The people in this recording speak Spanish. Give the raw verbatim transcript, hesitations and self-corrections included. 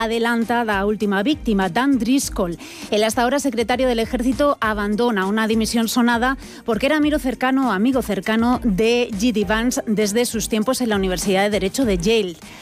Adelantada última víctima, Dan Driscoll. El hasta ahora secretario del Ejército abandona una dimisión sonada porque era amigo cercano, amigo cercano de J D Vance desde sus tiempos en la Universidad de Derecho de Yale.